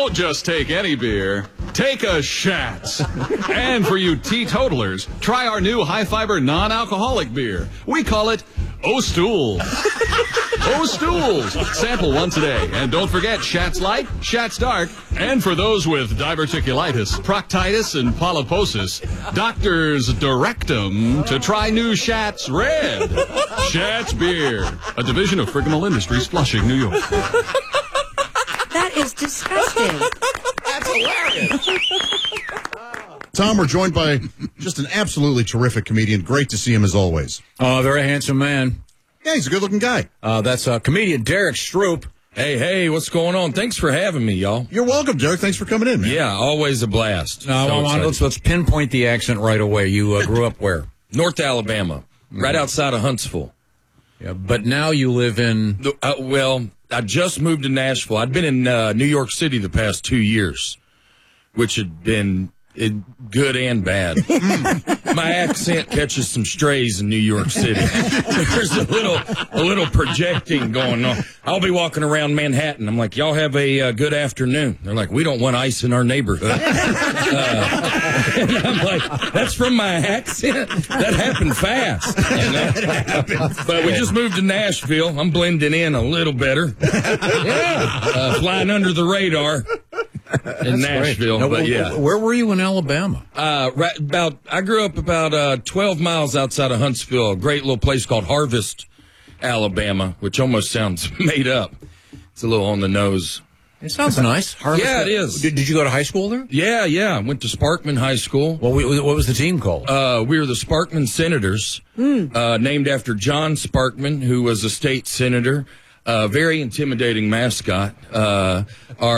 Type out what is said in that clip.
Don't just take any beer. Take a Schatz. And for you teetotalers, try our new high-fiber non-alcoholic beer. We call it O-Stools. O-Stools. Sample one today. And don't forget Schatz Light, Schatz Dark, and for those with diverticulitis, proctitis, and polyposis, doctors direct them to try new Schatz Red. Schatz Beer, a division of Frigamel Industries, Flushing, New York. That is disgusting. That's hilarious. Tom, we're joined by just an absolutely terrific comedian. Great to see him as always. Very handsome man. Yeah, he's a good-looking guy. That's comedian Derek Stroop. Hey, what's going on? Thanks for having me, y'all. You're welcome, Derek. Thanks for coming in, man. Yeah, always a blast. Let's pinpoint the accent right away. You grew up where? North Alabama, right outside of Huntsville. Yeah, but now you live in... Well, I just moved to Nashville. I'd been in New York City the past 2 years, which had been good and bad. My accent catches some strays in New York City. There's a little projecting going on. I'll be walking around Manhattan. I'm like, y'all have a good afternoon. They're like, we don't want ice in our neighborhood. And I'm like, that's from my accent? That happened fast. You know? But we just moved to Nashville. I'm blending in a little better. Flying under the radar. In Nashville, now, but yeah. Where were you in Alabama? I grew up about 12 miles outside of Huntsville, a great little place called Harvest, Alabama, which almost sounds made up. It's a little on the nose. It sounds nice. Harvest, yeah, it is. Did you go to high school there? Yeah. I went to Sparkman High School. Well, what was the team called? We were the Sparkman Senators, named after John Sparkman, who was a state senator. Very intimidating mascot. Our